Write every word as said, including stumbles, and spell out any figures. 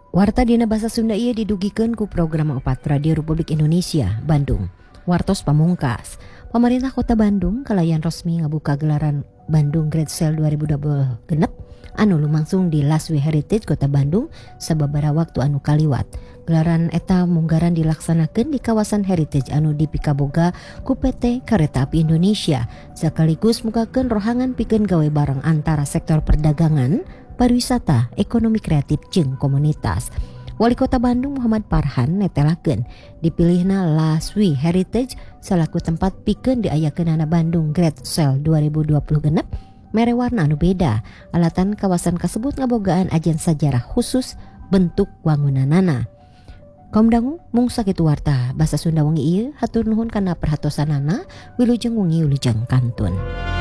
Warta dina basa Sunda ieu didugikeun ku program opat Radio Republik Indonesia Bandung. Wartos pamungkas. Pemerintah Kota Bandung kalayan resmi ngabuka gelaran Bandung Great Sale dua ribu dua puluh genep anu lumangsung di Laswi Heritage Kota Bandung sababaraha waktu anu kaliwat. Gelaran eta munggaran dilaksanakeun di kawasan Heritage anu dipikaboga ku P T Kereta Api Indonesia sekaligus mugakeun rohangan pikeun gawe bareng antara sektor perdagangan, pariwisata, ekonomi kreatif jeung komunitas. Wali Kota Bandung Muhammad Farhan netelakeun dipilihna Laswi Heritage salaku tempat pikeun diayakeunana Bandung Great Sale dua ribu dua puluh genep mere warna anu beda. Alatan kawasan kasebut ngabogaan ajen sajarah khusus bentuk wangunanana. Kaum dangu mung sakitu warta basa Sunda wengi ieu hatur nuhun kana perhatosanana wilujeng wengi wilujeng kantun.